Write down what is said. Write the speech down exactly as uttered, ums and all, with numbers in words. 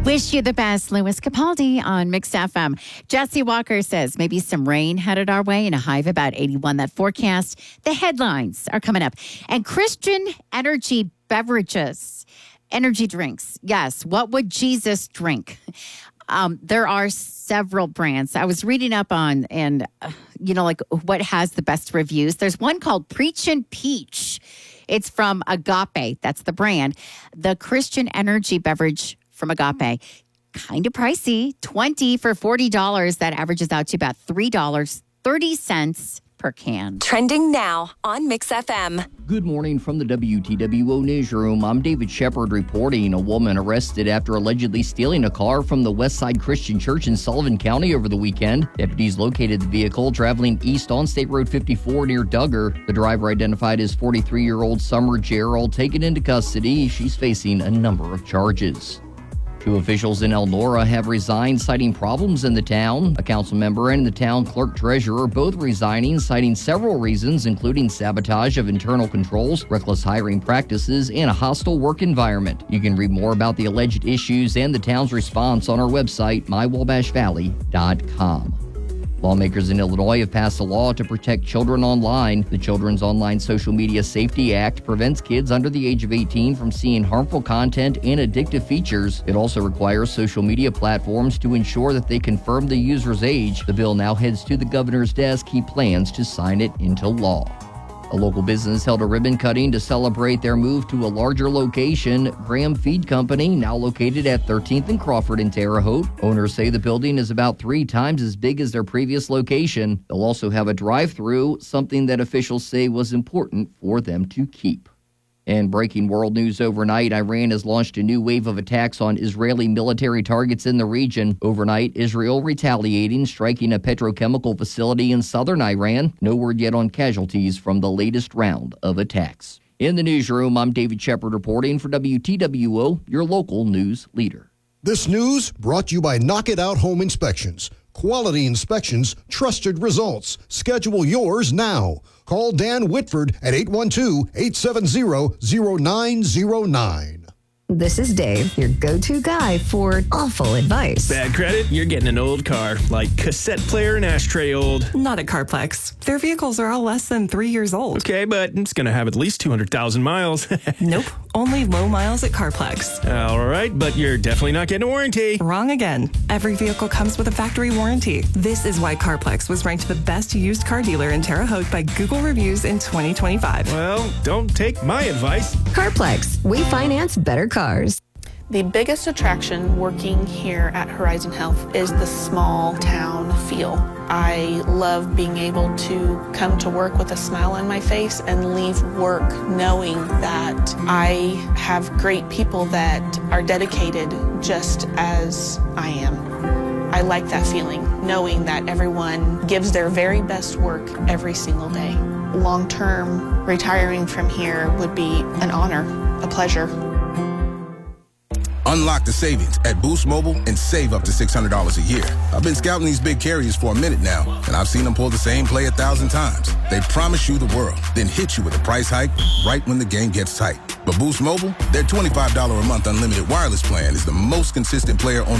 Wish you the best, Louis Capaldi on Mix F M. Jesse Walker says maybe some rain headed our way in a high of about eighty-one. That forecast, the headlines are coming up. And Christian energy beverages, energy drinks. Yes, what would Jesus drink? Um, there are several brands. I was reading up on, and, uh, you know, like what has the best reviews. There's one called Preachin' Peach. It's from Agape. That's the brand. The Christian energy beverage from Agape. Kind of pricey. twenty for forty dollars. That averages out to about three dollars and thirty cents per can. Trending now on Mix F M. Good morning from the W T W O Newsroom. I'm David Shepard reporting. A woman arrested after allegedly stealing a car from the Westside Christian Church in Sullivan County over the weekend. Deputies located the vehicle traveling east on State Road fifty-four near Duggar. The driver, identified as forty-three-year-old Summer Gerald, taken into custody. She's facing a number of charges. Two officials in Elnora have resigned, citing problems in the town. A council member and the town clerk treasurer both resigning, citing several reasons, including sabotage of internal controls, reckless hiring practices, and a hostile work environment. You can read more about the alleged issues and the town's response on our website, my wabash valley dot com. Lawmakers in Illinois have passed a law to protect children online. The Children's Online Social Media Safety Act prevents kids under the age of eighteen from seeing harmful content and addictive features. It also requires social media platforms to ensure that they confirm the user's age. The bill now heads to the governor's desk. He plans to sign it into law. A local business held a ribbon cutting to celebrate their move to a larger location. Graham Feed Company, now located at thirteenth and Crawford in Terre Haute. Owners say the building is about three times as big as their previous location. They'll also have a drive-through, something that officials say was important for them to keep. And breaking world news overnight, Iran has launched a new wave of attacks on Israeli military targets in the region. Overnight, Israel retaliating, striking a petrochemical facility in southern Iran. No word yet on casualties from the latest round of attacks. In the newsroom, I'm David Shepard reporting for W T W O, your local news leader. This news brought to you by Knock It Out Home Inspections. Quality inspections, trusted results. Schedule yours now. Call Dan Whitford at eight one two, eight seven zero, zero nine zero nine. This is Dave, your go-to guy for awful advice. Bad credit? You're getting an old car, like cassette player and ashtray old. Not at CarPlex. Their vehicles are all less than three years old. Okay, but it's going to have at least two hundred thousand miles. Nope. Only low miles at CarPlex. All right, but you're definitely not getting a warranty. Wrong again. Every vehicle comes with a factory warranty. This is why CarPlex was ranked the best used car dealer in Terre Haute by Google Reviews in twenty twenty-five. Well, don't take my advice. CarPlex. We finance better cars. The biggest attraction working here at Horizon Health is the small town feel. I love being able to come to work with a smile on my face and leave work knowing that I have great people that are dedicated just as I am. I like that feeling, knowing that everyone gives their very best work every single day. Long-term, retiring from here would be an honor, a pleasure. Unlock the savings at Boost Mobile and save up to six hundred dollars a year. I've been scouting these big carriers for a minute now, and I've seen them pull the same play a thousand times. They promise you the world, then hit you with a price hike right when the game gets tight. But Boost Mobile, their twenty-five dollars a month unlimited wireless plan is the most consistent player on